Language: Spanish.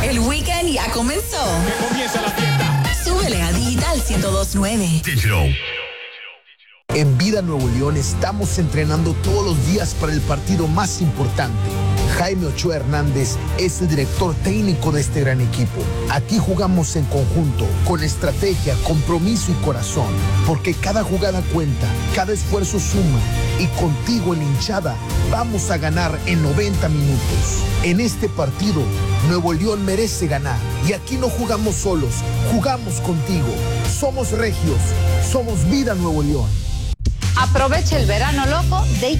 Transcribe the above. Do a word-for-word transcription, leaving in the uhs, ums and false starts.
El weekend ya comenzó. Que comienza la fiesta. Súbele a Digital ciento dos punto nueve. Digital. En Vida Nuevo León estamos entrenando todos los días para el partido más importante. Jaime Ochoa Hernández es el director técnico de este gran equipo. Aquí jugamos en conjunto, con estrategia, compromiso y corazón, porque cada jugada cuenta, cada esfuerzo suma, y contigo en hinchada vamos a ganar en noventa minutos. En este partido, Nuevo León merece ganar, y aquí no jugamos solos, jugamos contigo. Somos regios, somos Vida Nuevo León. Aprovecha el verano loco de